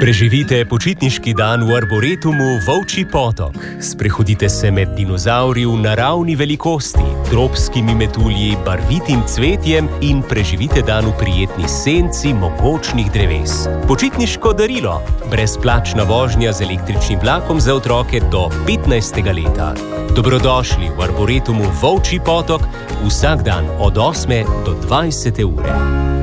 Preživite počitniški dan v Arboretumu Volčji potok. Sprehodite se med dinozavri v naravni velikosti, tropskimi metulji, barvitim cvetjem in preživite dan v prijetni senci mogočnih dreves. Počitniško darilo. Brezplačna vožnja z električnim vlakom za otroke do 15. leta. Dobrodošli v Arboretumu Volčji potok vsak dan od 8. do 20. ure.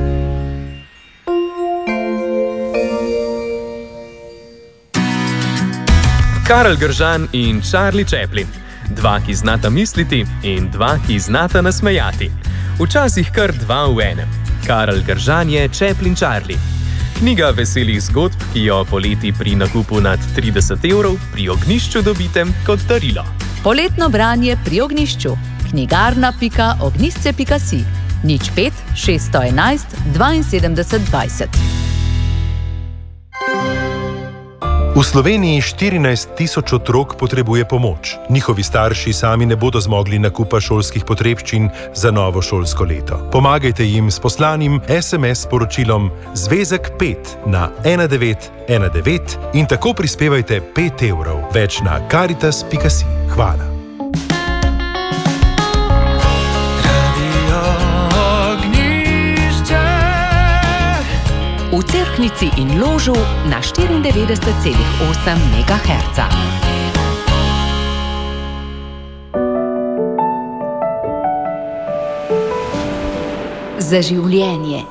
Karel Gržan in Charlie Chaplin. Dva, ki znata misliti in dva, ki znata nasmejati. Včasih kar dva v enem. Karel Gržan je Chaplin Charlie. Knjiga veselih zgodb, ki jo poleti pri nakupu nad 30 evrov pri Ognjišču dobite kot darilo. Poletno branje pri Ognjišču. knjigarna.ognjišče.si 05 611 72 20. V Sloveniji 14 tisoč otrok potrebuje pomoč. Njihovi starši sami ne bodo zmogli nakupa šolskih potrebščin za novo šolsko leto. Pomagajte jim s poslanim SMS sporočilom Zvezek 5 na 1919 in tako prispevajte 5 evrov. Več na caritas.si. Hvala. V Cerknici in Ložu na 94,8 MHz. Za življenje.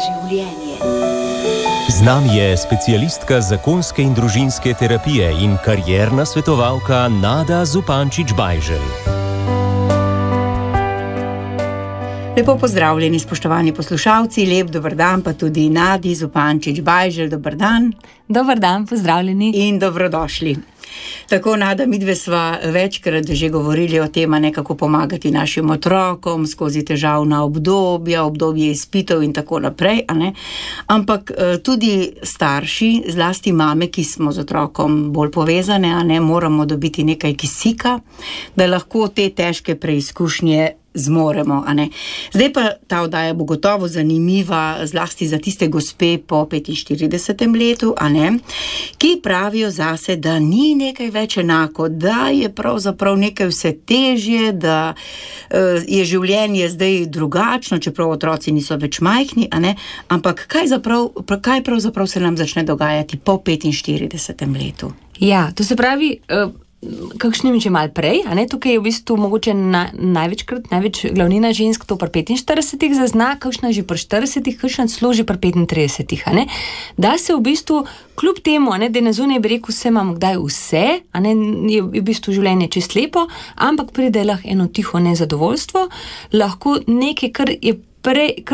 Z nami je specialistka zakonske in družinske terapije in karierna svetovalka Nada Zupančič-Bajželj. Lepo pozdravljeni, spoštovani poslušalci, lep dober dan pa tudi Nadi Zupančič-Bajželj, dober dan. Dober dan, pozdravljeni. In dobrodošli. Tako, Nada, midve sva večkrat že govorili o tem, kako pomagati našim otrokom skozi težavna obdobja, obdobje izpitov in tako naprej, ampak tudi starši, zlasti mame, ki smo z otrokom bolj povezane, moramo dobiti nekaj kisika, da lahko te težke preizkušnje zmoremo, Zdaj pa ta oddaja bo gotovo zanimiva, zlasti za tiste gospe po 45. letu, ki pravijo zase, da ni nekaj več enako, da je pravzaprav nekaj vse težje, da je življenje zdaj drugačno, čeprav otroci niso več majhni, ampak kaj pravzaprav se nam začne dogajati po 45. letu? Ja, to se pravi, kakšnim že malo prej, tukaj je v bistvu mogoče največ glavnina žensk to pri 45 zazna, kakšna že pri 40, kakšna celo že pri 35, da se v bistvu kljub temu, da na zunaj bi rekel, vse imam kdaj vse, je v bistvu življenje čist lepo, ampak pride lahko eno tiho nezadovoljstvo, lahko nekaj, kar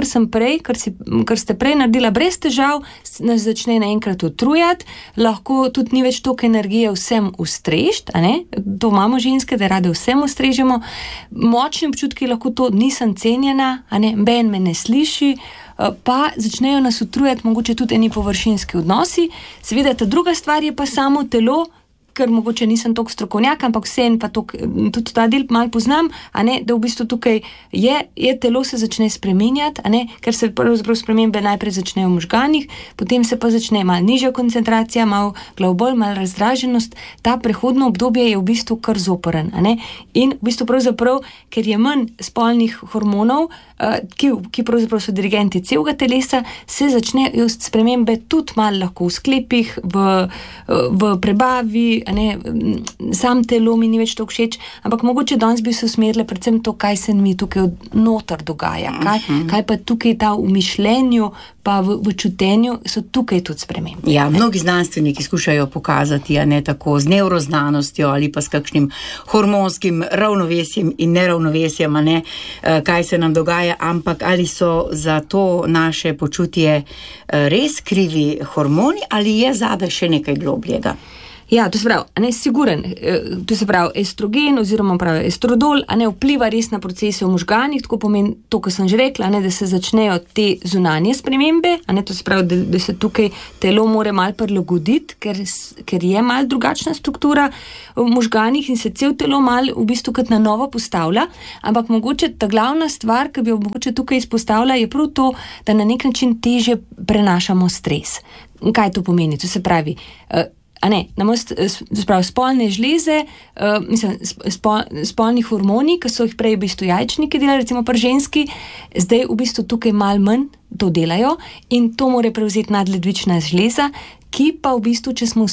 ste prej naredila brez težav, nas začne naenkrat utrujati, lahko tudi ni več toliko energije vsem ustrežiti, to imamo ženske, da rade vsem ustrežemo, močni občutki lahko to, nisem cenjena, ben me ne sliši, pa začnejo nas utrujati mogoče tudi eni površinski odnosi. Seveda ta druga stvar je pa samo telo, ker mogoče nisem toliko strokovnjak, ampak vsem pa tudi ta del malo poznam, da v bistvu tukaj je telo se začne spreminjati, ker se pravzaprav spremembe najprej začnejo v možganih, potem se pa začne malo nižja koncentracija, malo glavobol, malo razdraženost, ta prehodno obdobje je v bistvu kar zoporen, in v bistvu pravzaprav, ker je manj spolnih hormonov, ki pravzaprav so dirigenti celega telesa, se začnejo spremembe tudi malo lahko v sklepih, v prebavi, sam telo mi ni več to všeč, ampak mogoče danes bi se usmerile predvsem to, kaj se mi tukaj noter dogaja, kaj pa tukaj ta v mišljenju pa v čutenju so tukaj tudi spremembe. Ja, mnogi znanstveniki skušajo pokazati, tako z nevroznanostjo ali pa s kakšnim hormonskim ravnovesjem in neravnovesjem, kaj se nam dogaja, ampak ali so za to naše počutje res krivi hormoni ali je zadaj še nekaj globljega? Ja, to se pravi, siguren, to se pravi estrogen oziroma pravi estrodol, vpliva res na procese v možganih, tako pomeni to, kar sem že rekla, da se začnejo te zunanje spremembe, to se pravi, da se tukaj telo more malo prilagoditi, ker je malo drugačna struktura v možganih in se cel telo malo v bistvu kot na novo postavlja, ampak mogoče ta glavna stvar, ki bi jo mogoče tukaj izpostavila, je prav to, da na nek način težje prenašamo stres. Kaj to pomeni? To se pravi, spolne žleze, spolni hormoni, ki so jih prej v bistvu jajčniki delali, recimo pri ženski, zdaj v bistvu tukaj malo manj to delajo in to more prevzeti nadledvična žleza, ki pa v bistvu, če smo